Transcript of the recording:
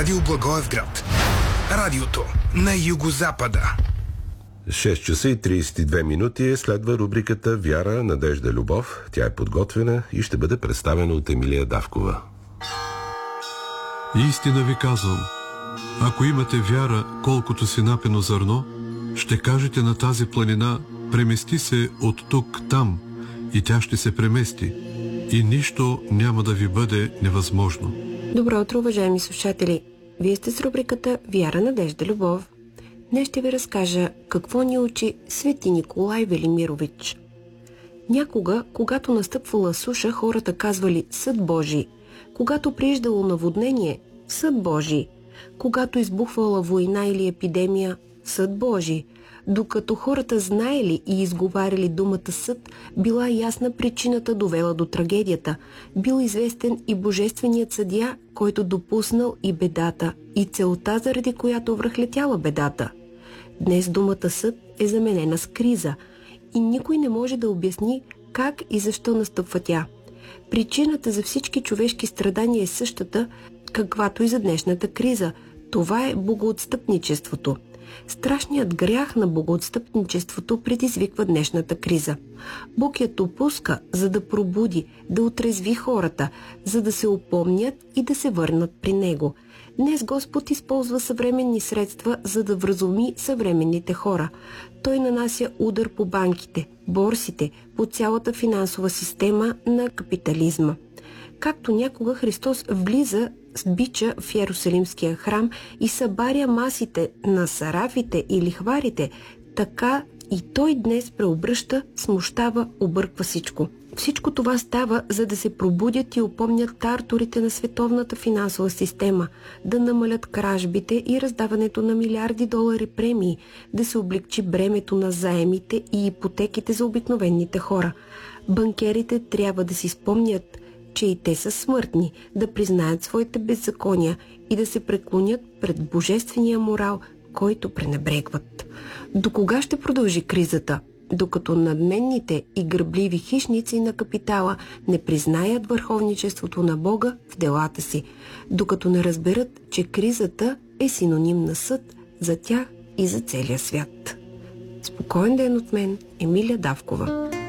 Радио Благоевград. Радиото на югозапада. 6 часа и 32 минути следва рубриката Вяра, надежда, любов. Тя е подготвена и ще бъде представена от Емилия Давкова. Истина ви казвам, ако имате вяра, колкото си напено зърно, ще кажете на тази планина: премести се от тук там, и тя ще се премести, и нищо няма да ви бъде невъзможно. Добро утро, уважаеми слушатели! Вие сте с рубриката Вяра, надежда, любов. Днес ще ви разкажа какво ни учи свети Николай Велимирович. Някога, когато настъпвала суша, хората казвали съд Божий. Когато прииждало наводнение, съд Божий. Когато избухвала война или епидемия, съд Божий. Докато хората знаели и изговаряли думата съд, била ясна причината, довела до трагедията. Бил известен и божественият съдия, който допуснал и бедата, и целта, заради която връхлетяла бедата. Днес думата съд е заменена с криза и никой не може да обясни как и защо настъпва тя. Причината за всички човешки страдания е същата, каквато и за днешната криза. Това е богоотстъпничеството. Страшният грях на богоотстъпничеството предизвиква днешната криза. Бог я допуска, за да пробуди, да отрезви хората, за да се опомнят и да се върнат при Него. Днес Господ използва съвременни средства, за да вразуми съвременните хора. Той нанася удар по банките, борсите, по цялата финансова система на капитализма. Както някога Христос влиза с бича в Йерусалимския храм и събаря масите на сарафите и лихварите, така и той днес преобръща, смущава, обърква всичко. Всичко това става, за да се пробудят и опомнят тарторите на световната финансова система, да намалят кражбите и раздаването на милиарди долари премии, да се облегчи бремето на заемите и ипотеките за обикновените хора. Банкерите трябва да си спомнят, че и те са смъртни, да признаят своите беззакония и да се преклонят пред божествения морал, който пренебрегват. До кога ще продължи кризата? Докато надменните и грабливи хищници на капитала не признаят върховничеството на Бога в делата си, докато не разберат, че кризата е синоним на съд за тях и за целия свят. Спокоен ден от мен, Емилия Давкова.